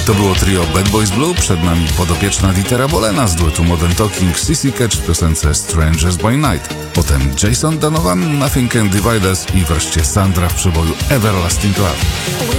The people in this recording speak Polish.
To było trio Bad Boys Blue, przed nami podopieczna Dietera Bolena z duetu Modern Talking, CC Catch w piosence Strangers by Night. Potem Jason Donovan, Nothing Can Divide Us i wreszcie Sandra w przeboju Everlasting Love.